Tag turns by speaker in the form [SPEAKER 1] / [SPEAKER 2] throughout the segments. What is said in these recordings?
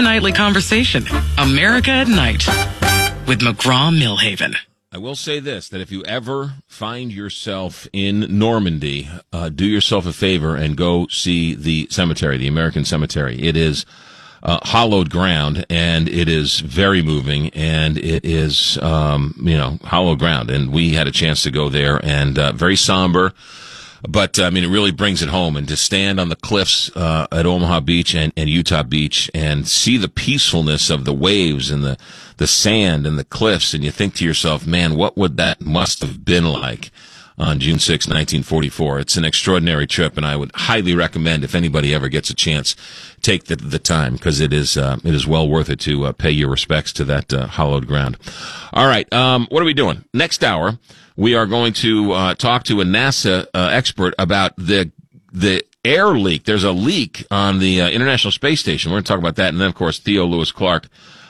[SPEAKER 1] nightly conversation. America at Night with McGraw-Millhaven.
[SPEAKER 2] I will say this, that if you ever find yourself in Normandy, do yourself a favor and go see the cemetery, the American Cemetery. It is hallowed ground, and it is very moving, and it is, hallowed ground. And we had a chance to go there, and very somber. But, it really brings it home. And to stand on the cliffs at Omaha Beach and Utah Beach and see the peacefulness of the waves and the sand and the cliffs, and you think to yourself, man, what would that must have been like on June 6, 1944? It's an extraordinary trip, and I would highly recommend, if anybody ever gets a chance, take the time, because it is well worth it to pay your respects to that hallowed ground. All right, what are we doing? Next hour, we are going to talk to a NASA expert about the air leak. There's a leak on the International Space Station. We're going to talk about that, and then, of course, Theo Lewis Clark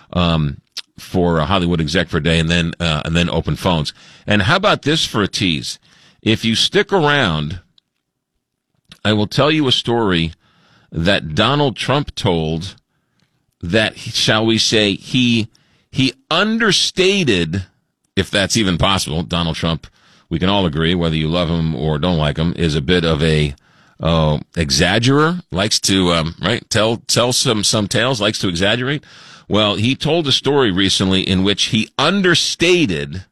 [SPEAKER 2] for Hollywood Exec for a Day, and then open phones. And how about this for a tease? If you stick around, I will tell you a story that Donald Trump told that, shall we say, he understated, if that's even possible. Donald Trump, we can all agree, whether you love him or don't like him, is a bit of a exaggerer, likes to tell some tales, likes to exaggerate. Well, he told a story recently in which he understated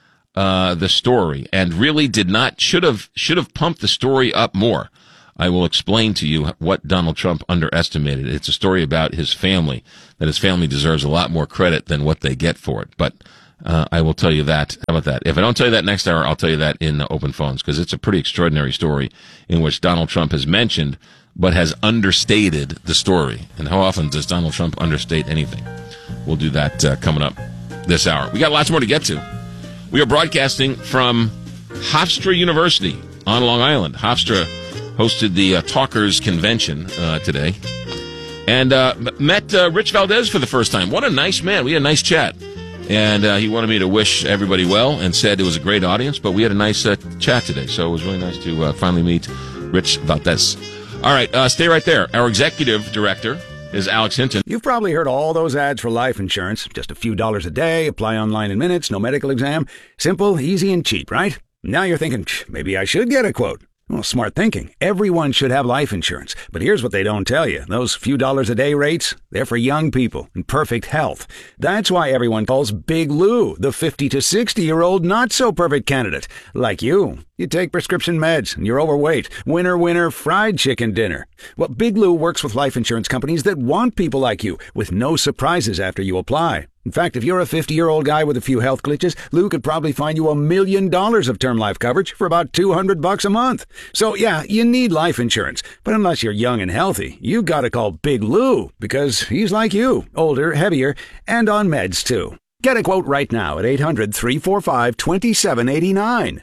[SPEAKER 2] the story and really should have pumped the story up more. I will explain to you what Donald Trump underestimated. It's a story about his family, that his family deserves a lot more credit than what they get for it. But I will tell you that. How about that? If I don't tell you that next hour, I'll tell you that in open phones, because it's a pretty extraordinary story in which Donald Trump has mentioned but has understated the story. And how often does Donald Trump understate anything? We'll do that coming up this hour. We got lots more to get to. We are broadcasting from Hofstra University on Long Island. Hofstra hosted the Talkers Convention today, and met Rich Valdez for the first time. What a nice man. We had a nice chat. And he wanted me to wish everybody well and said it was a great audience, but we had a nice chat today. So it was really nice to finally meet Rich Valdez. All right, stay right there. Our executive director is Alex Hinton.
[SPEAKER 3] You've probably heard all those ads for life insurance. Just a few dollars a day, apply online in minutes, no medical exam. Simple, easy, and cheap, right? Now you're thinking, maybe I should get a quote. Well, smart thinking. Everyone should have life insurance. But here's what they don't tell you. Those few dollars a day rates, they're for young people in perfect health. That's why everyone calls Big Lou the 50 to 60-year-old not-so-perfect candidate. Like you. You take prescription meds, and you're overweight. Winner, winner, fried chicken dinner. Well, Big Lou works with life insurance companies that want people like you, with no surprises after you apply. In fact, if you're a 50-year-old guy with a few health glitches, Lou could probably find you $1 million of term life coverage for about $200 a month. So, yeah, you need life insurance. But unless you're young and healthy, you gotta call Big Lou, because he's like you, older, heavier, and on meds, too. Get a quote right now at 800-345-2789.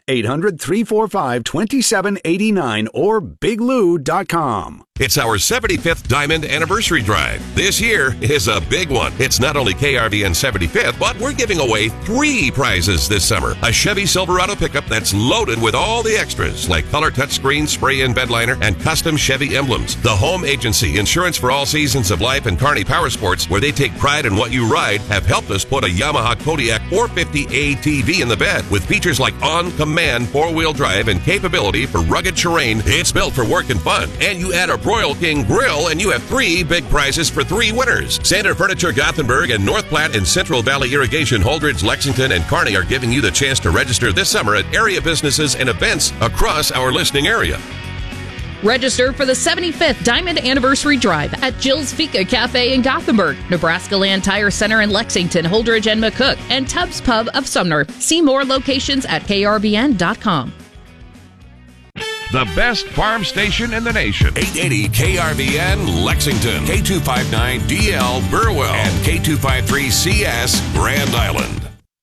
[SPEAKER 3] 800-345-2789 or biglou.com.
[SPEAKER 4] It's our 75th Diamond Anniversary Drive. This year is a big one. It's not only KRVN's 75th, but we're giving away 3 prizes this summer. A Chevy Silverado pickup that's loaded with all the extras, like color touchscreen, spray-in bed liner, and custom Chevy emblems. The Home Agency, insurance for all seasons of life, and Kearney Power Sports, where they take pride in what you ride, have helped us put a Yamaha Kodiak 450 ATV in the bed with features like on-command 4-wheel drive and capability for rugged terrain. It's built for work and fun. And you add a Royal King grill, and you have 3 big prizes for 3 winners. Sander Furniture Gothenburg and North Platte and Central Valley Irrigation Holdridge, Lexington, and Kearney are giving you the chance to register this summer at area businesses and events across our listening area.
[SPEAKER 5] Register for the 75th Diamond Anniversary Drive at Jill's Fika Cafe in Gothenburg, Nebraska Land Tire Center in Lexington, Holdridge, and McCook, and Tubbs Pub of Sumner. See more locations at krbn.com.
[SPEAKER 6] The best farm station in the nation.
[SPEAKER 4] 880 KRVN Lexington, K259DL Burwell, and K253CS Grand Island.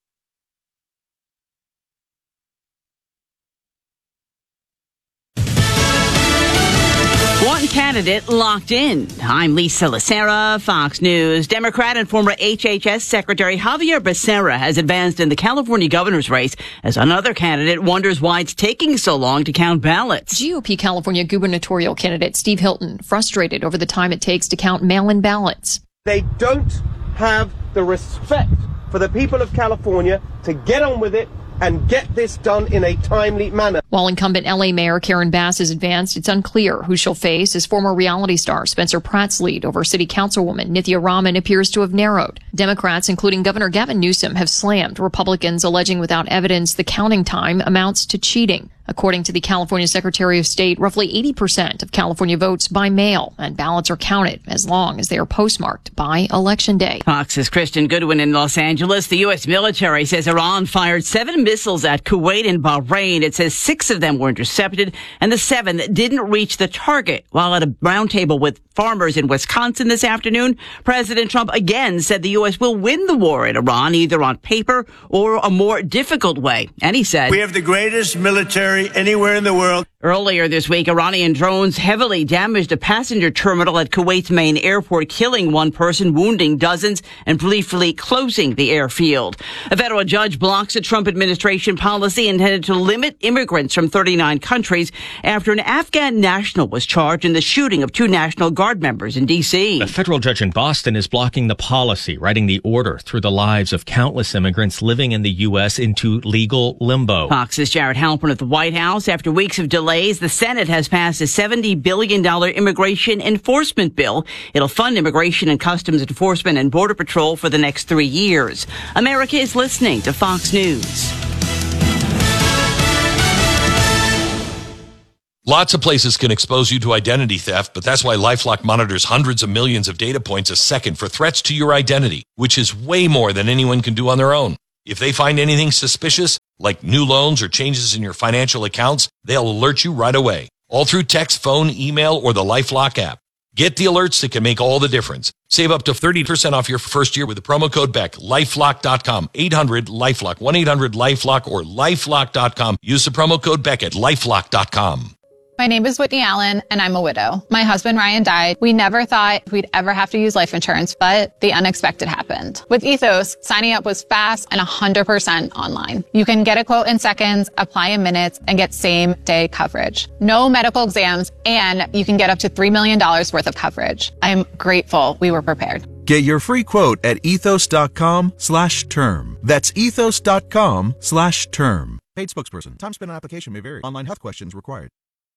[SPEAKER 7] One candidate locked in. I'm Lisa Lacera, Fox News. Democrat and former HHS Secretary Javier Becerra has advanced in the California governor's race as another candidate wonders why it's taking so long to count ballots.
[SPEAKER 8] GOP California gubernatorial candidate Steve Hilton frustrated over the time it takes to count mail-in ballots. They don't have the respect for the people of California to get on with it and get this done in a timely manner.
[SPEAKER 9] While incumbent LA Mayor Karen Bass is advanced, it's unclear who she'll face as former reality star Spencer Pratt's lead over city councilwoman Nithya Raman appears to have narrowed. Democrats, including Governor Gavin Newsom, have slammed Republicans, alleging without evidence the counting time amounts to cheating. According to the California Secretary of State, roughly 80% of California votes by mail, and ballots are counted as long as they are postmarked by Election Day.
[SPEAKER 7] Fox's Kristen Goodwin in Los Angeles. The U.S. military says Iran fired 7 missiles at Kuwait and Bahrain. It says 6 of them were intercepted, and the 7th didn't reach the target. While at a roundtable with farmers in Wisconsin this afternoon, President Trump again said the U.S. will win the war in Iran, either on paper or a more difficult way. And he said,
[SPEAKER 10] "We have the greatest military anywhere in the world."
[SPEAKER 7] Earlier this week, Iranian drones heavily damaged a passenger terminal at Kuwait's main airport, killing 1 person, wounding dozens, and briefly closing the airfield. A federal judge blocks a Trump administration policy intended to limit immigrants from 39 countries after an Afghan national was charged in the shooting of 2 National Guard members in D.C.
[SPEAKER 11] A federal judge in Boston is blocking the policy, writing the order through the lives of countless immigrants living in the U.S. into legal limbo.
[SPEAKER 7] Fox's Jared Halpern at the White House. After weeks of delays, the Senate has passed a $70 billion immigration enforcement bill. It'll fund immigration and customs enforcement and border patrol for the next 3 years. America is listening to Fox News.
[SPEAKER 12] Lots of places can expose you to identity theft, but that's why LifeLock monitors hundreds of millions of data points a second for threats to your identity, which is way more than anyone can do on their own. If they find anything suspicious, like new loans or changes in your financial accounts, they'll alert you right away, all through text, phone, email, or the LifeLock app. Get the alerts that can make all the difference. Save up to 30% off your first year with the promo code BECK. LifeLock.com, 800-LifeLock, 1-800-LifeLock, or LifeLock.com. Use the promo code BECK at LifeLock.com.
[SPEAKER 13] My name is Whitney Allen, and I'm a widow. My husband, Ryan, died. We never thought we'd ever have to use life insurance, but the unexpected happened. With Ethos, signing up was fast and 100% online. You can get a quote in seconds, apply in minutes, and get same-day coverage. No medical exams, and you can get up to $3 million worth of coverage. I'm grateful we were prepared.
[SPEAKER 14] Get your free quote at ethos.com/term. That's ethos.com/term. Paid spokesperson. Time spent on application may vary. Online health questions required.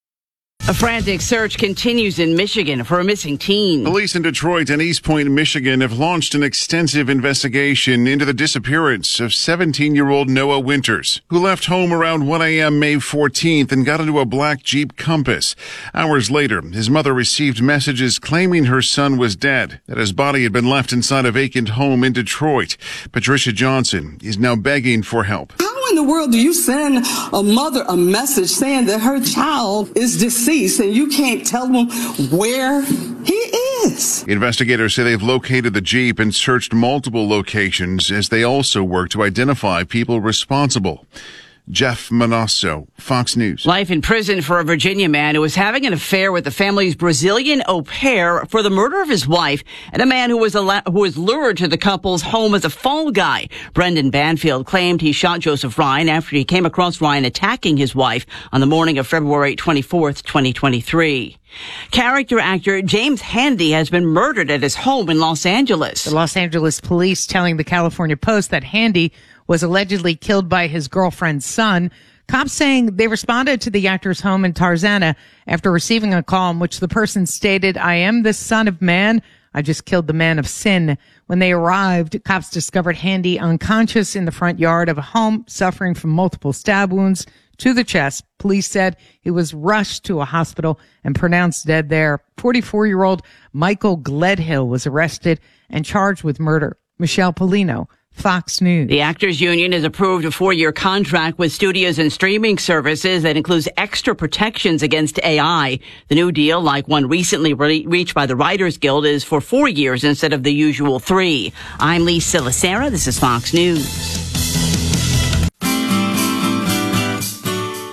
[SPEAKER 7] A frantic search continues in Michigan for a missing teen.
[SPEAKER 15] Police in Detroit and East Point, Michigan have launched an extensive investigation into the disappearance of 17-year-old Noah Winters, who left home around 1 a.m. May 14th and got into a black Jeep Compass. Hours later, his mother received messages claiming her son was dead, that his body had been left inside a vacant home in Detroit. Patricia Johnson is now begging for help.
[SPEAKER 16] How in the world do you send a mother a message saying that her child is deceased and you can't tell them where he is?
[SPEAKER 15] Investigators say they've located the Jeep and searched multiple locations as they also work to identify people responsible. Jeff Manasso, Fox News.
[SPEAKER 7] Life in prison for a Virginia man who was having an affair with the family's Brazilian au pair for the murder of his wife, and a man who was lured to the couple's home as a fall guy. Brendan Banfield claimed he shot Joseph Ryan after he came across Ryan attacking his wife on the morning of February 24th, 2023. Character actor James Handy has been murdered at his home in Los Angeles.
[SPEAKER 17] The Los Angeles police telling the California Post that Handy was allegedly killed by his girlfriend's son. Cops saying they responded to the actor's home in Tarzana after receiving a call in which the person stated, "I am the son of man. I just killed the man of sin." When they arrived, cops discovered Handy unconscious in the front yard of a home, suffering from multiple stab wounds to the chest. Police said he was rushed to a hospital and pronounced dead there. 44-year-old Michael Gledhill was arrested and charged with murder. Michelle Polino, Fox News.
[SPEAKER 7] The Actors Union has approved a 4-year contract with studios and streaming services that includes extra protections against AI. The new deal, like one recently reached by the Writers Guild, is for 4 years instead of the usual 3. I'm Lisa Lacera. This is Fox News.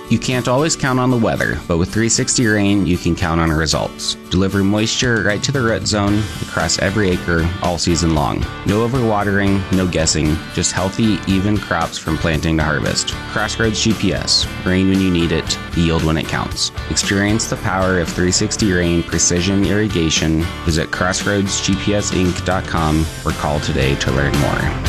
[SPEAKER 18] You can't always count on the weather, but with 360 Rain, you can count on results. Deliver moisture right to the root zone across every acre all season long. No overwatering, no guessing, just healthy, even crops from planting to harvest. Crossroads GPS. Rain when you need it, yield when it counts. Experience the power of 360 Rain Precision Irrigation. Visit crossroadsgpsinc.com or call today to learn more.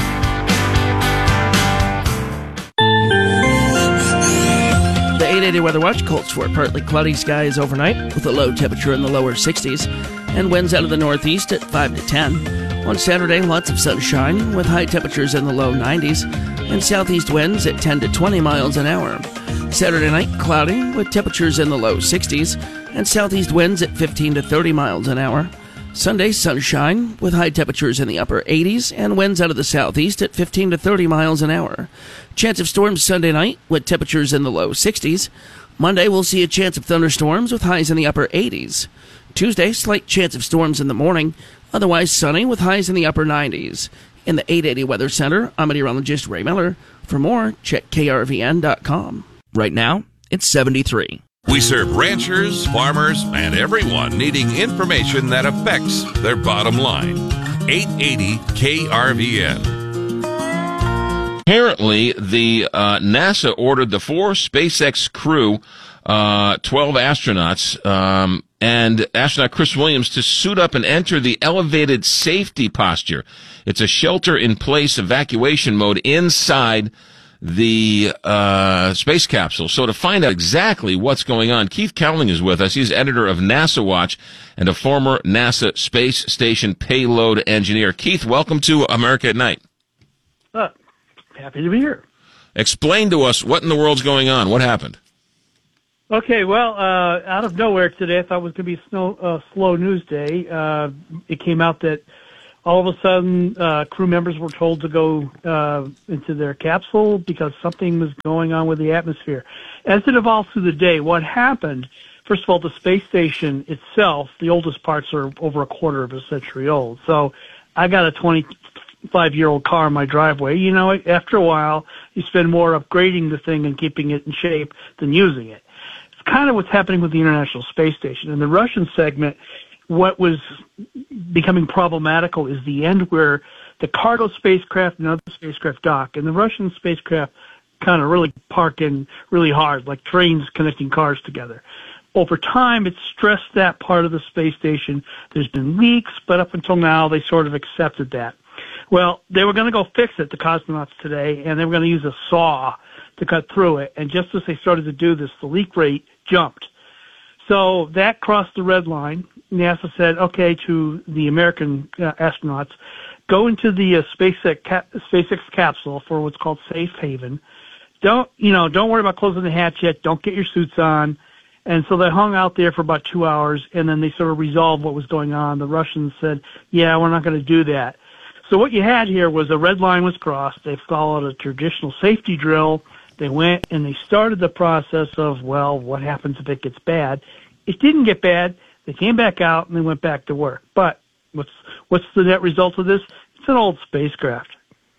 [SPEAKER 19] The 880 Weather Watch calls for partly cloudy skies overnight with a low temperature in the lower 60s and winds out of the northeast at 5 to 10. On Saturday, lots of sunshine with high temperatures in the low 90s and southeast winds at 10 to 20 miles an hour. Saturday night, cloudy with temperatures in the low 60s and southeast winds at 15 to 30 miles an hour. Sunday, sunshine with high temperatures in the upper 80s and winds out of the southeast at 15 to 30 miles an hour. Chance of storms Sunday night with temperatures in the low 60s. Monday, we'll see a chance of thunderstorms with highs in the upper 80s. Tuesday, slight chance of storms in the morning, otherwise sunny with highs in the upper 90s. In the 880 Weather Center, I'm meteorologist Ray Miller. For more, check krvn.com.
[SPEAKER 20] Right now, it's 73.
[SPEAKER 6] We serve ranchers, farmers, and everyone needing information that affects their bottom line. 880 KRVN.
[SPEAKER 2] Apparently, the NASA ordered the 4 SpaceX crew, 12 astronauts, and astronaut Chris Williams to suit up and enter the elevated safety posture. It's a shelter-in-place evacuation mode inside the space capsule. So to find out exactly what's going on, Keith Cowling is with us. He's editor of NASA Watch and a former NASA Space Station payload engineer. Keith, welcome to America at Night.
[SPEAKER 21] Happy to be here.
[SPEAKER 2] Explain to us what in the world's going on. What happened?
[SPEAKER 21] Okay, well, out of nowhere today, I thought it was going to be a slow news day. It came out that all of a sudden, crew members were told to go into their capsule because something was going on with the atmosphere. As it evolved through the day, what happened, first of all, the space station itself, the oldest parts are over a quarter of a century old. So I got a 25-year-old car in my driveway. You know, after a while, you spend more upgrading the thing and keeping it in shape than using it. It's kind of what's happening with the International Space Station. In the Russian segment, what was becoming problematical is the end where the cargo spacecraft and other spacecraft dock, and the Russian spacecraft kind of really park in really hard, like trains connecting cars together. Over time, it's stressed that part of the space station. There's been leaks, but up until now, they sort of accepted that. Well, they were going to go fix it, the cosmonauts today, and they were going to use a saw to cut through it. And just as they started to do this, the leak rate jumped. So that crossed the red line. NASA said, okay, to the American astronauts, go into the SpaceX capsule for what's called safe haven. Don't worry about closing the hatch yet. Don't get your suits on. And so they hung out there for about 2 hours, and then they sort of resolved what was going on. The Russians said, yeah, we're not going to do that. So what you had here was a red line was crossed. They followed a traditional safety drill. They went and they started the process of, well, what happens if it gets bad? It didn't get bad. They came back out and they went back to work. But what's the net result of this? It's an old spacecraft.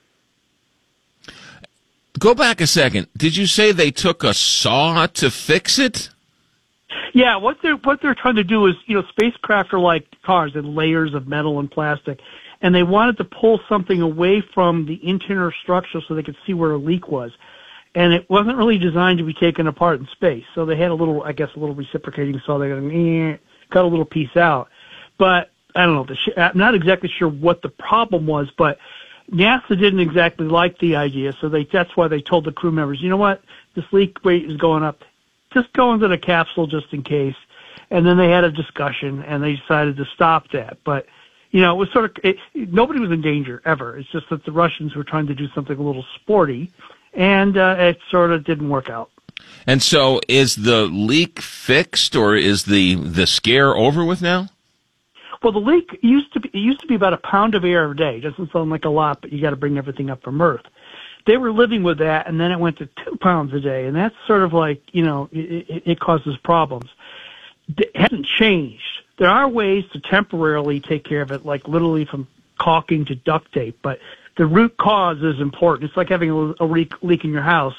[SPEAKER 2] Go back a second. Did you say they took a saw to fix it?
[SPEAKER 21] Yeah, what they're trying to do is, spacecraft are like cars in layers of metal and plastic, and they wanted to pull something away from the interior structure so they could see where a leak was. And it wasn't really designed to be taken apart in space. So they had a little reciprocating saw. They cut a little piece out. But I don't know. I'm not exactly sure what the problem was, but NASA didn't exactly like the idea. So that's why they told the crew members, you know what? This leak rate is going up. Just go into the capsule just in case. And then they had a discussion and they decided to stop that. But, it was nobody was in danger ever. It's just that the Russians were trying to do something a little sporty. And it sort of didn't work out.
[SPEAKER 2] And so is the leak fixed, or is the scare over with now?
[SPEAKER 21] Well, the leak used to be about a pound of air a day. It doesn't sound like a lot, but you got to bring everything up from Earth. They were living with that, and then it went to 2 pounds a day, and that's sort of like, it causes problems. It hasn't changed. There are ways to temporarily take care of it, like literally from caulking to duct tape, but the root cause is important. It's like having a leak in your house.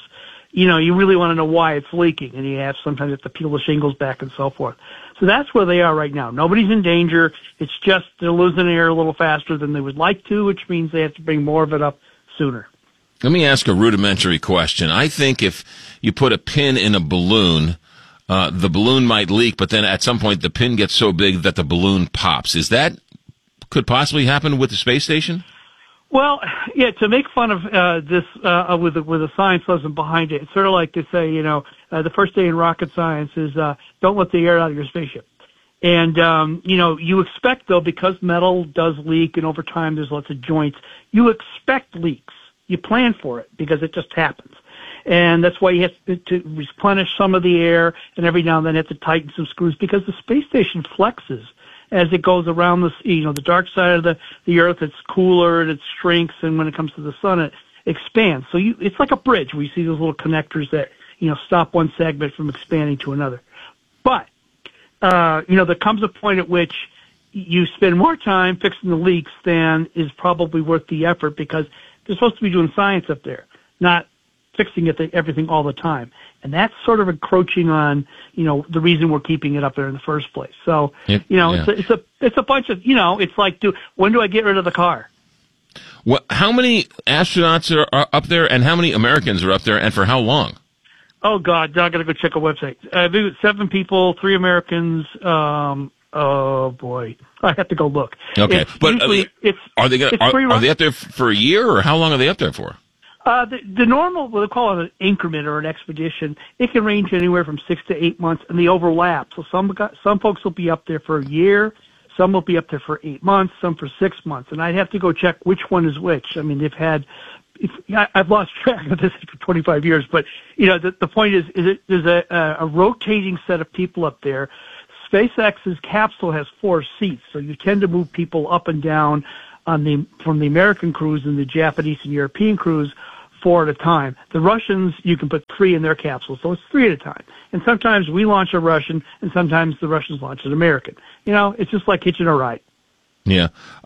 [SPEAKER 21] you really want to know why it's leaking, and you sometimes have to peel the shingles back and so forth. So that's where they are right now. Nobody's in danger. It's just they're losing air a little faster than they would like to, which means they have to bring more of it up sooner.
[SPEAKER 2] Let me ask a rudimentary question. I think if you put a pin in a balloon, the balloon might leak, but then at some point the pin gets so big that the balloon pops. Could possibly happen with the space station?
[SPEAKER 21] Well, yeah, to make fun of this with a science lesson behind it, it's sort of like to say, the first day in rocket science is don't let the air out of your spaceship. And, you expect, though, because metal does leak and over time there's lots of joints, you expect leaks. You plan for it because it just happens. And that's why you have to replenish some of the air, and every now and then you have to tighten some screws because the space station flexes as it goes around the dark side of the Earth. It's cooler and it shrinks, and when it comes to the sun, it expands. So it's like a bridge where you see those little connectors that stop one segment from expanding to another. But there comes a point at which you spend more time fixing the leaks than is probably worth the effort because they're supposed to be doing science up there, not fixing everything all the time. And that's sort of encroaching on, the reason we're keeping it up there in the first place. So, it's a bunch of, it's like, when do I get rid of the car?
[SPEAKER 2] Well, how many astronauts are up there and how many Americans are up there and for how long?
[SPEAKER 21] Oh, God, I got to go check a website. I think 7 people, 3 Americans. Oh, boy. I have to go look.
[SPEAKER 2] Okay. Are they up there for a year or how long are they up there for?
[SPEAKER 21] The normal, what they call it an increment or an expedition, it can range anywhere from 6 to 8 months, and they overlap. So some folks will be up there for a year, some will be up there for 8 months, some for 6 months, and I'd have to go check which one is which. I mean, I've lost track of this for 25 years, but the point is there's a rotating set of people up there. SpaceX's capsule has 4 seats, so you tend to move people up and down from the American crews and the Japanese and European crews 4 at a time. The Russians, you can put 3 in their capsule, so it's 3 at a time. And sometimes we launch a Russian, and sometimes the Russians launch an American. It's just like hitching a ride.
[SPEAKER 2] Yeah.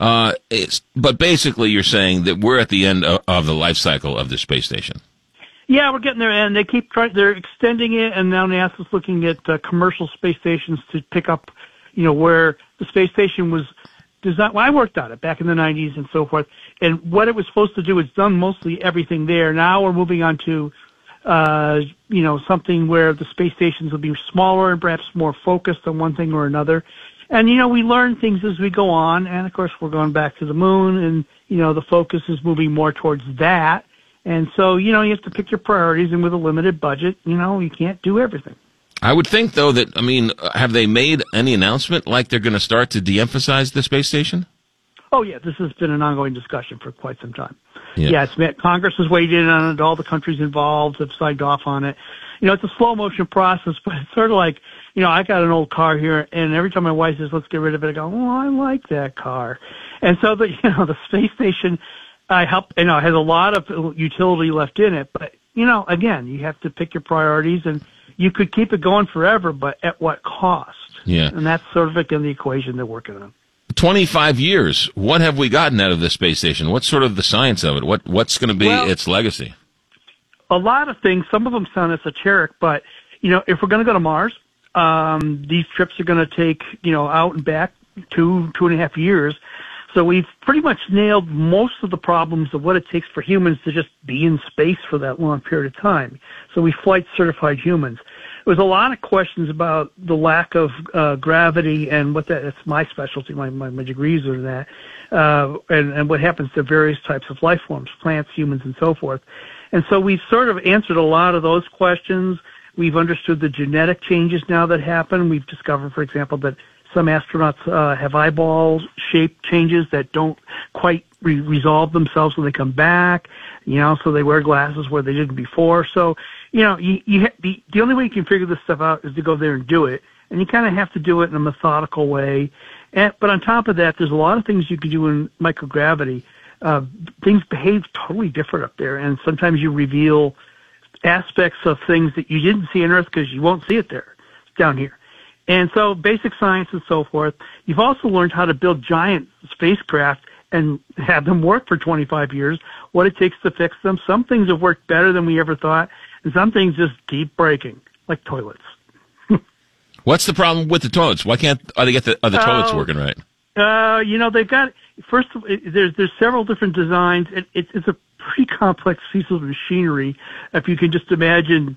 [SPEAKER 2] But basically you're saying that we're at the end of the life cycle of the space station.
[SPEAKER 21] Yeah, we're getting there, and they keep they're extending it, and now NASA's looking at commercial space stations to pick up, where the space station was designed. Well, I worked on it back in the 90s and so forth, and what it was supposed to do is done mostly everything there. Now we're moving on to, something where the space stations will be smaller and perhaps more focused on one thing or another. And, we learn things as we go on, and of course we're going back to the moon, and, the focus is moving more towards that. And so, you have to pick your priorities, and with a limited budget, you can't do everything.
[SPEAKER 2] I would think, though, that, have they made any announcement like they're going to start to de-emphasize the space station?
[SPEAKER 21] Oh, yeah, this has been an ongoing discussion for quite some time. Yeah, Congress has weighed in on it, all the countries involved have signed off on it. It's a slow-motion process, but it's sort of like, I got an old car here, and every time my wife says, let's get rid of it, I go, I like that car. And so, the space station... it has a lot of utility left in it, but, again, you have to pick your priorities, and you could keep it going forever, but at what cost?
[SPEAKER 2] Yeah.
[SPEAKER 21] And that's sort of again the equation they're working on.
[SPEAKER 2] 25 years. What have we gotten out of the space station? What's sort of the science of it? What's going to be its legacy?
[SPEAKER 21] A lot of things. Some of them sound esoteric, but, if we're going to go to Mars, these trips are going to take, out and back 2.5 years. So we've pretty much nailed most of the problems of what it takes for humans to just be in space for that long period of time. So we flight certified humans. There was a lot of questions about the lack of gravity and that's my specialty. My degrees are in that, and what happens to various types of life forms, plants, humans, and so forth. And so we've sort of answered a lot of those questions. We've understood the genetic changes now that happen. We've discovered, for example, that some astronauts have eyeball shape changes that don't quite resolve themselves when they come back, so they wear glasses where they didn't before. So, the only way you can figure this stuff out is to go there and do it. And you kind of have to do it in a methodical way. But on top of that, there's a lot of things you can do in microgravity. Things behave totally different up there. And sometimes you reveal aspects of things that you didn't see on Earth because you won't see it there down here. And so basic science and so forth. You've also learned how to build giant spacecraft and have them work for 25 years, what it takes to fix them. Some things have worked better than we ever thought. And some things just keep breaking, like toilets.
[SPEAKER 2] What's the problem with the toilets? Why can't are the toilets working right?
[SPEAKER 21] They've got there's several different designs. It's a pretty complex piece of machinery. If you can just imagine,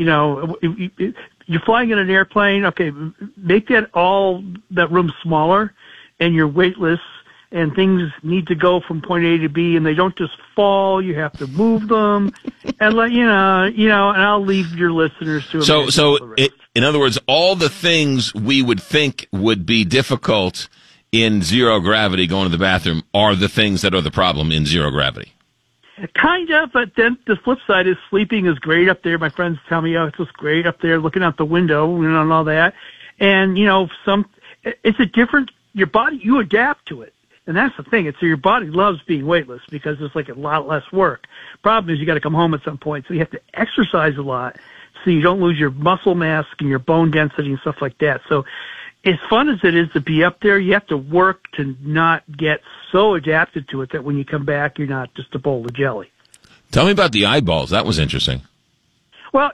[SPEAKER 21] if you're flying in an airplane, okay, make that room smaller, and you're weightless, and things need to go from point A to B, and they don't just fall. You have to move them, and and I'll leave your listeners to.
[SPEAKER 2] In other words, all the things we would think would be difficult in zero gravity, going to the bathroom, are the things that are the problem in zero gravity.
[SPEAKER 21] Kind of, but then the flip side is sleeping is great up there. My friends tell me, it's just great up there, looking out the window and all that. And it's a different. Your body, you adapt to it. And that's the thing. Your body loves being weightless because it's like a lot less work. Problem is you got to come home at some point, so you have to exercise a lot so you don't lose your muscle mass and your bone density and stuff like that. So as fun as it is to be up there, you have to work to not get so adapted to it that when you come back, you're not just a bowl of jelly.
[SPEAKER 2] Tell me about the eyeballs. That was interesting.
[SPEAKER 21] Well,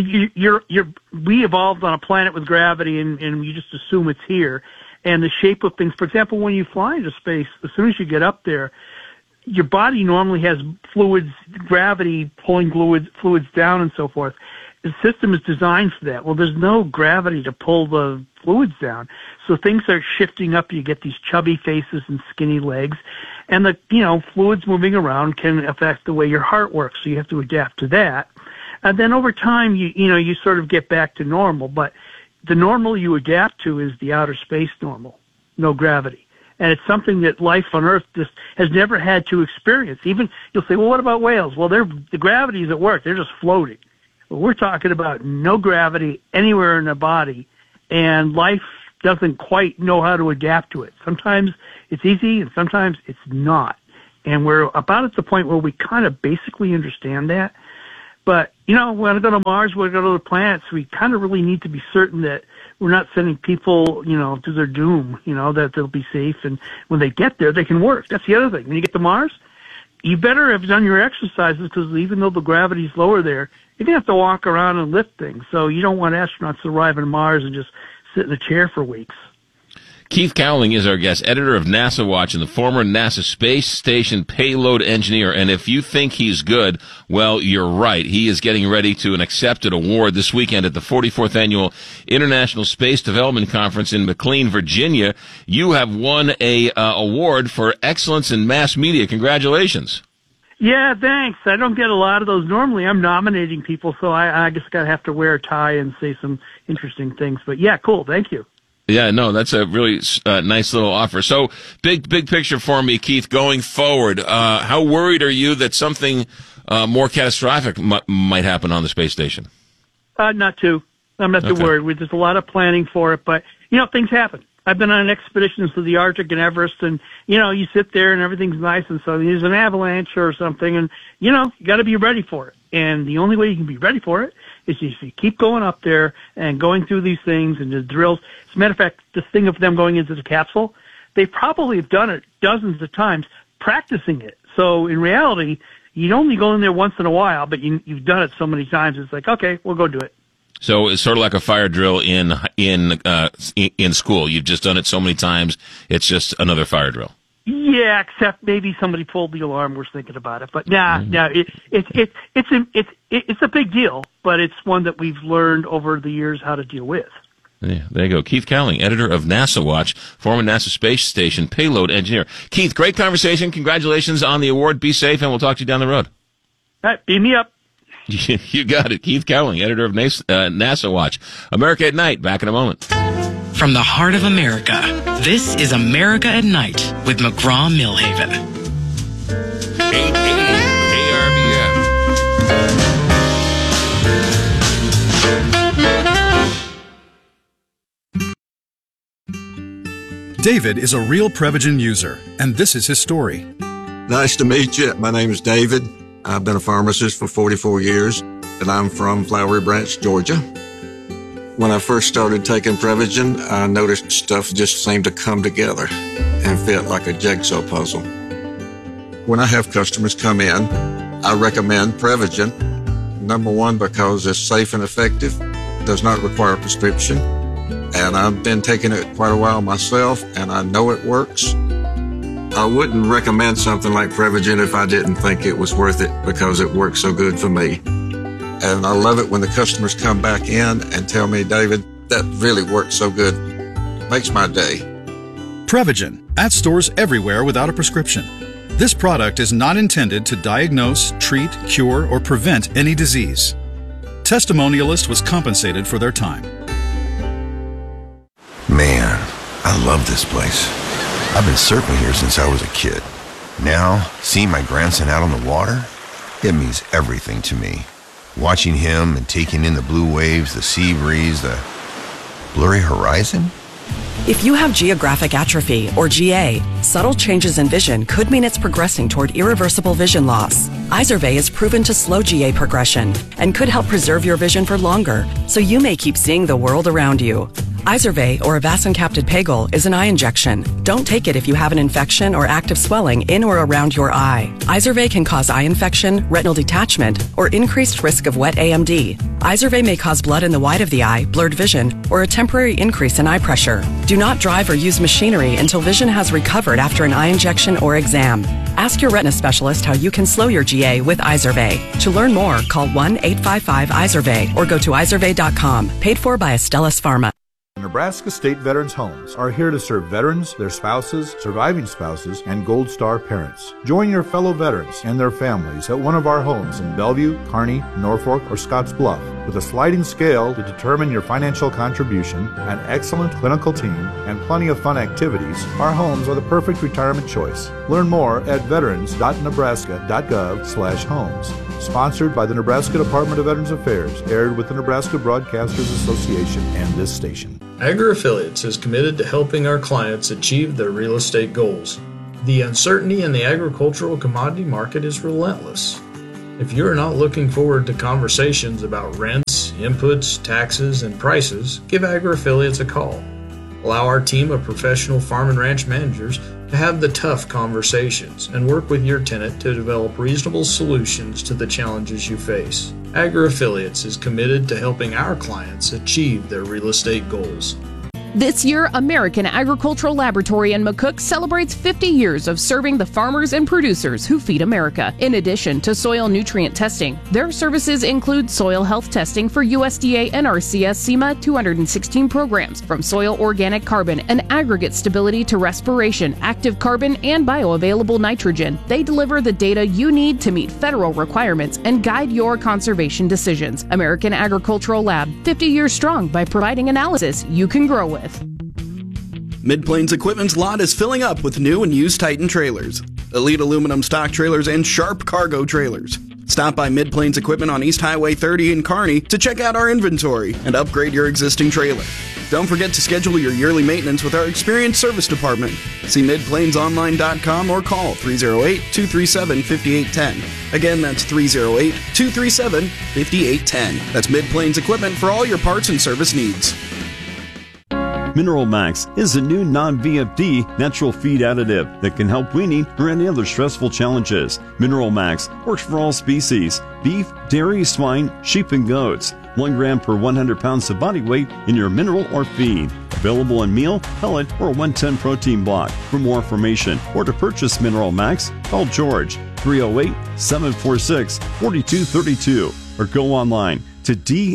[SPEAKER 21] we evolved on a planet with gravity, and you just assume it's here. And the shape of things, for example, when you fly into space, as soon as you get up there, your body normally has fluids, gravity pulling fluids down and so forth. The system is designed for that. Well, there's no gravity to pull the fluids down. So things are shifting up. You get these chubby faces and skinny legs. And the, fluids moving around can affect the way your heart works. So you have to adapt to that. And then over time, you sort of get back to normal. But the normal you adapt to is the outer space normal, no gravity. And it's something that life on Earth just has never had to experience. Even you'll say, well, what about whales? Well, the gravity is at work. They're just floating. But we're talking about no gravity anywhere in the body, and life doesn't quite know how to adapt to it. Sometimes it's easy, and sometimes it's not. And we're about at the point where we kind of basically understand that. But, we want to go to Mars, we want to go to the planets. We kind of really need to be certain that we're not sending people, to their doom, that they'll be safe. And when they get there, they can work. That's the other thing. When you get to Mars, you better have done your exercises, because even though the gravity's lower there, you're going to have to walk around and lift things. So you don't want astronauts to arrive on Mars and just sit in a chair for weeks.
[SPEAKER 2] Keith Cowling is our guest, editor of NASA Watch and the former NASA Space Station payload engineer. And if you think he's good, well, you're right. He is getting ready to accept an award this weekend at the 44th Annual International Space Development Conference in McLean, Virginia. You have won a award for excellence in mass media. Congratulations.
[SPEAKER 21] Yeah, thanks. I don't get a lot of those. Normally I'm nominating people, so I just got to have to wear a tie and say some interesting things. But yeah, cool. Thank you.
[SPEAKER 2] Yeah, no, that's a really nice little offer. So big picture for me, Keith, going forward. How worried are you that something more catastrophic might happen on the space station?
[SPEAKER 21] Not too. I'm not too worried. There's a lot of planning for it, but, things happen. I've been on expeditions to the Arctic and Everest, and, you sit there and everything's nice, and so there's an avalanche or something, and, you got to be ready for it. And the only way you can be ready for it is if you keep going up there and going through these things and the drills. As a matter of fact, the thing of them going into the capsule, they probably have done it dozens of times, practicing it. So in reality, you'd only go in there once in a while, but you've done it so many times, it's like, okay, we'll go do it.
[SPEAKER 2] So it's sort of like a fire drill in school. You've just done it so many times, it's just another fire drill.
[SPEAKER 21] Yeah, except maybe somebody pulled the alarm. We're thinking about it, but it's a big deal. But it's one that we've learned over the years how to deal with.
[SPEAKER 2] Yeah, there you go. Keith Cowling, editor of NASA Watch, former NASA Space Station payload engineer. Keith, great conversation. Congratulations on the award. Be safe, and we'll talk to you down the road.
[SPEAKER 21] All right, beam me up.
[SPEAKER 2] You got it. Keith Cowling, editor of NASA Watch. America at Night. Back in a moment.
[SPEAKER 1] From the heart of America, this is America at Night with McGraw-Millhaven.
[SPEAKER 6] 880 KRVN.
[SPEAKER 22] David is a real Prevagen user, and this is his story.
[SPEAKER 23] Nice to meet you. My name is David. I've been a pharmacist for 44 years, and I'm from Flowery Branch, Georgia. When I first started taking Prevagen, I noticed stuff just seemed to come together and fit like a jigsaw puzzle. When I have customers come in, I recommend Prevagen Number one, because it's safe and effective, does not require a prescription. And I've been taking it quite a while myself, and I know it works. I wouldn't recommend something like Prevagen if I didn't think it was worth it because it works so good for me. And I love it when the customers come back in and tell me, David, that really works so good. Makes my day.
[SPEAKER 22] Prevagen, at stores everywhere without a prescription. This product is not intended to diagnose, treat, cure, or prevent any disease. Testimonialist was compensated for their time.
[SPEAKER 3] Man, I love this place. I've been surfing here since I was a kid. Now, seeing my grandson out on the water, it means everything to me. Watching him and taking in the blue waves, the sea breeze, the blurry horizon.
[SPEAKER 4] If you have geographic atrophy, or GA, subtle changes in vision could mean it's progressing toward irreversible vision loss. Izervay is proven to slow GA progression and could help preserve your vision for longer, so you may keep seeing the world around you. Izervay, or avacincaptad pegol, is an eye injection. Don't take it if you have an infection or active swelling in or around your eye. Izervay can cause eye infection, retinal detachment, or increased risk of wet AMD. Izervay may cause blood in the white of the eye, blurred vision, or a temporary increase in eye pressure. Do not drive or use machinery until vision has recovered after an eye injection or exam. Ask your retina specialist how you can slow your GA with Izervay. To learn more, call 1-855-IZERVAY or go to izervay.com. Paid for by Astellas Pharma.
[SPEAKER 5] Nebraska State Veterans Homes are here to serve veterans, their spouses, surviving spouses, and Gold Star parents. Join your fellow veterans and their families at one of our homes in Bellevue, Kearney, Norfolk, or Scottsbluff. With a sliding scale to determine your financial contribution, an excellent clinical team, and plenty of fun activities, our homes are the perfect retirement choice. Learn more at veterans.nebraska.gov/homes. Sponsored by the Nebraska Department of Veterans Affairs, aired with the Nebraska Broadcasters Association and this station.
[SPEAKER 24] AgriAffiliates is committed to helping our clients achieve their real estate goals. The uncertainty in the agricultural commodity market is relentless. If you're not looking forward to conversations about rents, inputs, taxes, and prices, give AgriAffiliates a call. Allow our team of professional farm and ranch managers to have the tough conversations and work with your tenant to develop reasonable solutions to the challenges you face. AgriAffiliates is committed to helping our clients achieve their real estate goals.
[SPEAKER 25] This year, American Agricultural Laboratory in McCook celebrates 50 years of serving the farmers and producers who feed America. In addition to soil nutrient testing, their services include soil health testing for USDA NRCS SEMA 216 programs, from soil organic carbon and aggregate stability to respiration, active carbon, and bioavailable nitrogen. They deliver the data you need to meet federal requirements and guide your conservation decisions. American Agricultural Lab, 50 years strong by providing analysis you can grow with.
[SPEAKER 20] Mid-Plains Equipment's lot is filling up with new and used Titan trailers, Elite aluminum stock trailers, and Sharp cargo trailers. Stop by Mid-Plains Equipment on East Highway 30 in Kearney to check out our inventory and upgrade your existing trailer. Don't forget to schedule your yearly maintenance with our experienced service department. See midplainsonline.com or call 308-237-5810. Again, that's 308-237-5810. That's Mid-Plains Equipment for all your parts and service needs.
[SPEAKER 26] Mineral Max is a new non-VFD natural feed additive that can help weaning or any other stressful challenges. Mineral Max works for all species: beef, dairy, swine, sheep, and goats. 1 gram per 100 pounds of body weight in your mineral or feed. Available in meal, pellet, or 110 protein block. For more information or to purchase Mineral Max, call George 308-746-4232 or go online to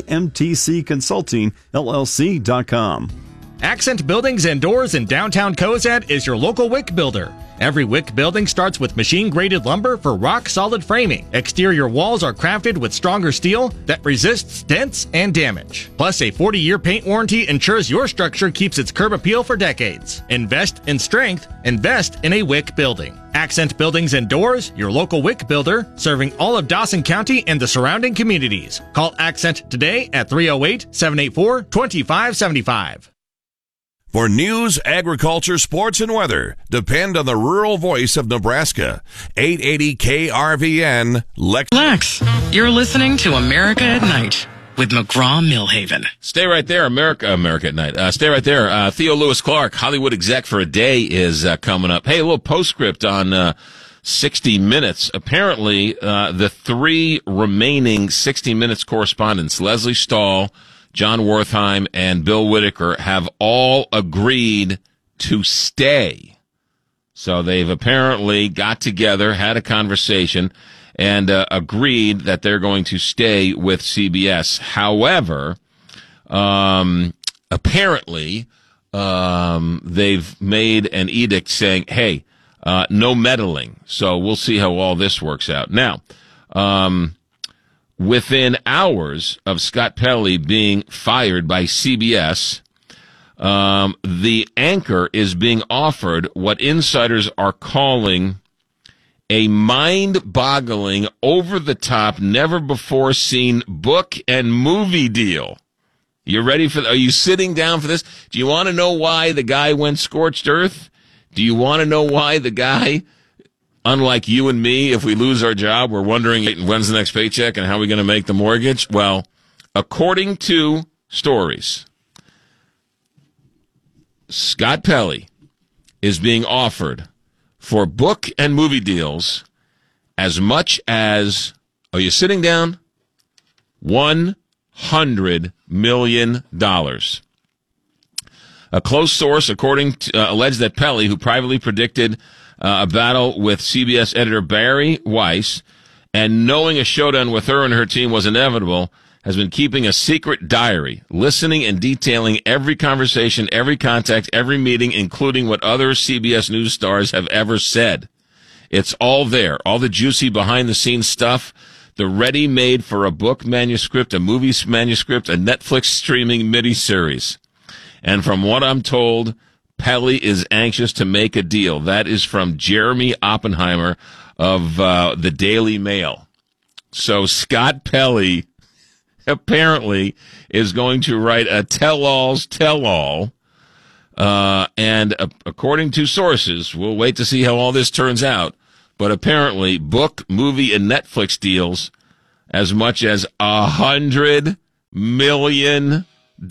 [SPEAKER 26] dmtcconsultingllc.com.
[SPEAKER 11] Accent Buildings and Doors in downtown Cozad is your local WIC builder. Every WIC building starts with machine-graded lumber for rock-solid framing. Exterior walls are crafted with stronger steel that resists dents and damage. Plus, a 40-year paint warranty ensures your structure keeps its curb appeal for decades. Invest in strength. Invest in a WIC building. Accent Buildings and Doors, your local WIC builder, serving all of Dawson County and the surrounding communities. Call Accent today at 308-784-2575.
[SPEAKER 6] For news, agriculture, sports, and weather, depend on the rural voice of Nebraska. 880 KRVN,
[SPEAKER 1] Lex. You're listening to America at Night with McGraw-Milhaven.
[SPEAKER 2] Stay right there, America at Night. Stay right there. Theo Lewis Clark, Hollywood exec for a day, is coming up. Hey, a little postscript on 60 Minutes. Apparently, the three remaining 60 Minutes correspondents, Leslie Stahl, John Wertheim, and Bill Whitaker, have all agreed to stay. So they've apparently got together, had a conversation, and agreed that they're going to stay with CBS. However, apparently, they've made an edict saying, hey, no meddling. So we'll see how all this works out. Now, within hours of Scott Pelley being fired by CBS, the anchor is being offered what insiders are calling a mind-boggling, over-the-top, never-before-seen book and movie deal. You ready for? Are you sitting down for this? Do you want to know why the guy went scorched earth? Do you want to know why the guy, unlike you and me, if we lose our job, we're wondering when's the next paycheck and how are we going to make the mortgage? Well, according to stories, Scott Pelley is being offered for book and movie deals as much as, are you sitting down? $100 million. A close source, alleged that Pelley, who privately predicted a battle with CBS editor Barry Weiss, and knowing a showdown with her and her team was inevitable, has been keeping a secret diary, listening and detailing every conversation, every contact, every meeting, including what other CBS News stars have ever said. It's all there, all the juicy behind-the-scenes stuff, the ready-made for a book manuscript, a movie manuscript, a Netflix streaming miniseries. And from what I'm told, Pelley is anxious to make a deal. That is from Jeremy Oppenheimer of the Daily Mail. So Scott Pelley apparently is going to write a tell-all's tell-all. And according to sources, we'll wait to see how all this turns out, but apparently book, movie, and Netflix deals as much as $100 million.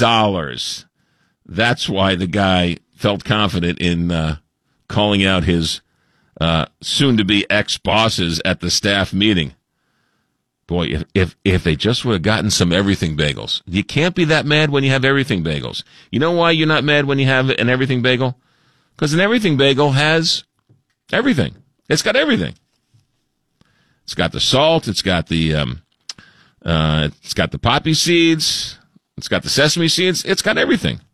[SPEAKER 2] That's why the guy felt confident in calling out his soon-to-be ex-bosses at the staff meeting. Boy, if they just would have gotten some everything bagels. You can't be that mad when you have everything bagels. You know why you're not mad when you have an everything bagel? Because an everything bagel has everything. It's got everything. It's got the salt. It's got the poppy seeds. It's got the sesame seeds. It's got everything.